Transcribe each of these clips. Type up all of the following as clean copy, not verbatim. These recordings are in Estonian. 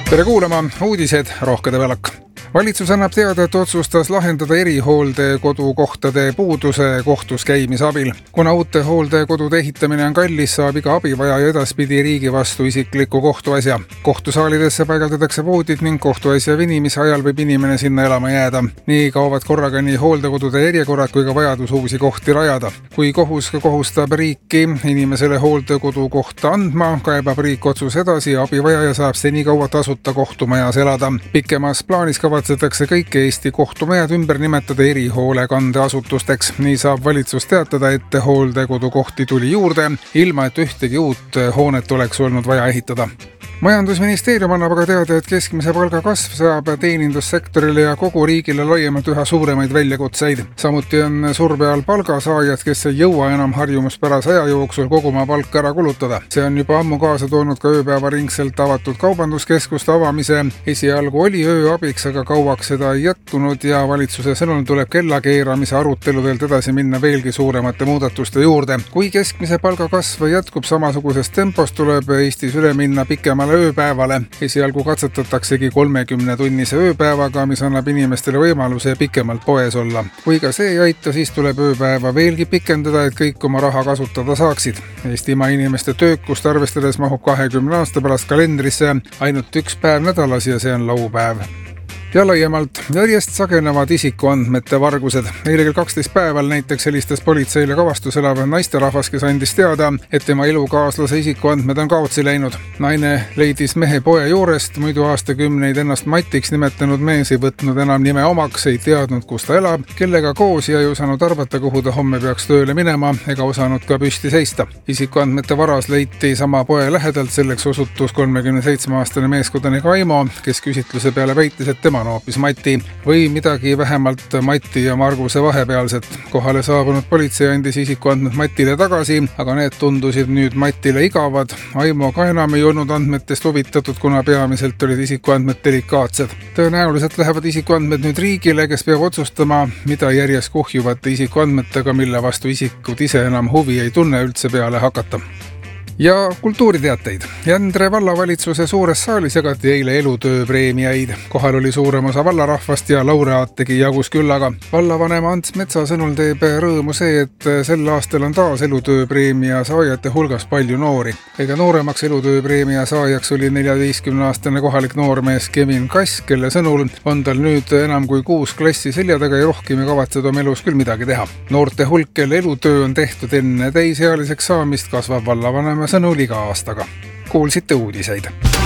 Tere kuulama, uudised Rohkede Velak. Valitsus annab teada, et otsustas lahendada erihooldekodukohtade puuduse kohtus käimise abil. Kuna uute hooldekodude ehitamine on kallis, saab iga abivajaja edaspidi riigi vastu isikliku kohtuasja. Kohtusaalidesse paigaldatakse voodid ning kohtuasja venimise ajal võib inimene sinna elama jääda. Nii kaovad korraga nii hooldekodude järjekorrad kui ka vajadus uusi kohti rajada. Kui kohus kohustab riiki inimesele hooldekodu kohta andma, kaebab riik otsus edasi ja abivajaja saab senikaua tasuta kohtumajas elada. Pikemas plaanis kavatsetakse kõik Eesti kohtumajad ümber nimetada erihoolekandeasutusteks. Nii saab valitsus teatada, et hooldekodukohti tuli juurde, ilma et ühtegi uut hoonet oleks olnud vaja ehitada. Majandusministeerium annab aga teada, et keskmise palga kasv saab teenindussektorile ja kogu riigile laiemalt üha suuremaid väljakutseid. Samuti on surve all palgasaajad, kes ei jõua enam harjumuspärase aja jooksul kogu oma palka ära kulutada. See on juba ammu kaasa toonud ka ööpäevaringselt avatud kaubanduskeskuste avamise. Esialgu oli ööabiks, aga kauaks seda ei jätkunud ja valitsuse sõnul tuleb kellakeeramise aruteludelt edasi minna veelgi suuremate muudatuste juurde. Kui keskmise palga kasv jätkub samasugusest tempos, tuleb Eestis üle minna pikemale ööpäevale. Esialgu katsetataksegi 30-tunnise ööpäevaga, mis annab inimestele võimaluse pikemalt poes olla. Kui ka see ei aita, siis tuleb ööpäeva veelgi pikendada, et kõik oma raha kasutada saaksid. Eestimaa inimeste töökust arvestades mahub 20 aasta pärast kalendrisse ainult üks päev nädalas ja see on laupäev. Ja laiemalt järjest sagenevad isikuandmete vargused. Eile kell 12 päeval näiteks helistas politseile Kavastus elav naisterahvas, kes andis teada, et tema elukaaslase isikuandmed on kaotsi läinud. Naine leidis mehe poe juurest, muidu aastakümneid ennast Matiks nimetanud mees ei võtnud enam nime omaks, ei teadnud, kus ta elab, kellega koos ja ei osanud arvata, kuhu ta homme peaks tööle minema ega osanud ka püsti seista. Isikuandmete varas leiti sama poe lähedalt, selleks osutus 37-aastane meeskodanik Aimo, kes küsitluse peale väitis, et tema on hoopis Mati või midagi vähemalt Mati ja Marguse vahepealset. Kohale saabunud politsei andis isikuandmed Matile tagasi, aga need tundusid nüüd Matile igavad. Aimo ka enam ei olnud andmetest huvitatud, kuna peamiselt olid isikuandmed delikaatsed. Tõenäoliselt lähevad isikuandmed nüüd riigile, kes peab otsustama, mida järjest kuhjuvate isikuandmetega, mille vastu isikud ise enam huvi ei tunne üldse peale hakata. Ja kultuuriteateid. Jändre vallavalitsuse suures saalis jagati eile elutööpreemiaid. Kohal oli suurem osa vallarahvast ja laureaat tegi jagus küllaga. Vallavanema Ants Metsa sõnul teeb rõõmu see, et sel aastal on taas elutööpreemia saajate hulgas palju noori. Ega nooremaks elutööpreemia saajaks oli 14-aastane kohalik noormees Kevin Kass, kelle sõnul on tal nüüd enam kui 6 klassi selja taga ja rohkem ei kavatseda oma elus küll midagi teha. Noorte hulk, kelle elutöö on tehtud enne täisealiseks saamist, kasvab vallavanema sõnul iga aastaga. Kuulsite uudiseid.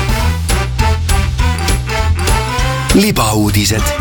Libauudised.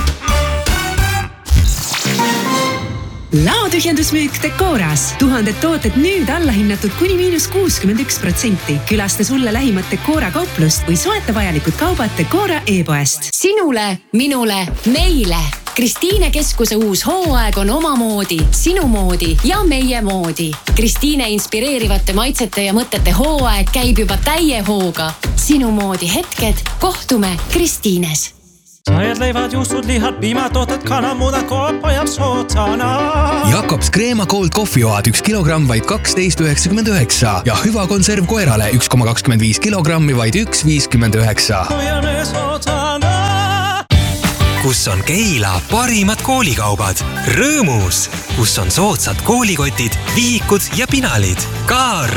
Laotühjendusmüük Decoras. 1000 tooted nüüd allahinnatud kuni –61%. Külasta sulle lähimat Decora kauplust või soeta vajalikud kaubad Decora e-poest. Sinule, minule, meile. Kristiine keskuse uus hooaeg on omamoodi, sinu moodi ja meie moodi. Kristiine inspireerivate maitsete ja mõtete hooaeg käib juba täie hooga. Sinu moodi hetked, kohtume Kristiines. Sajad leivad, juustud, lihad, piimatooted, kanamudad, koop ajab sootsana. Jakobs Kreema Gold kohvioad 1 kilogramm vaid 12,99 ja hüva konserv koerale 1,25 kilogrammi vaid 1,59. Hoiame sootsana. Kus on Keila parimad koolikaubad? Rõõmus! Kus on soodsad koolikotid, vihikud ja pinalid? Ka